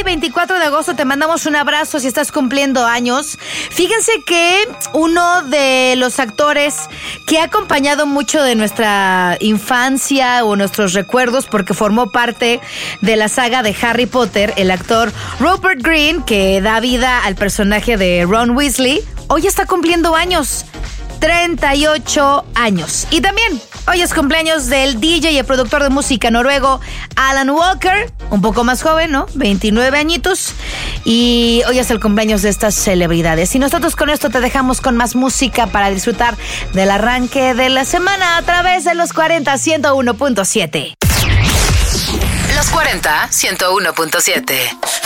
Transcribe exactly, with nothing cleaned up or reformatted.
veinticuatro de agosto te mandamos un abrazo si estás cumpliendo años. Fíjense que uno de los actores que ha acompañado mucho de nuestra infancia o nuestros recuerdos porque formó parte de la saga de Harry Potter, el actor Rupert Grint, que da vida al personaje de Ron Weasley, hoy está cumpliendo años. treinta y ocho años. Y también hoy es cumpleaños del D J y el productor de música noruego Alan Walker, un poco más joven, ¿no? veintinueve añitos. Y hoy es el cumpleaños de estas celebridades. Y nosotros con esto te dejamos con más música para disfrutar del arranque de la semana a través de los cuarenta ciento uno punto siete. Los cuarenta ciento uno punto siete.